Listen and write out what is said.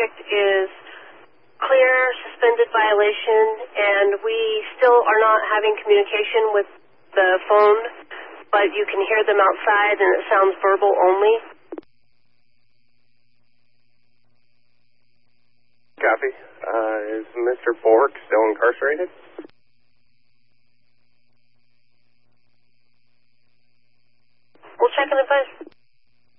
subject is clear suspended violation, and we still are not having communication with the phone, but you can hear them outside, and it sounds verbal only. Copy. Is Mr. Bork still incarcerated? We'll check and advise.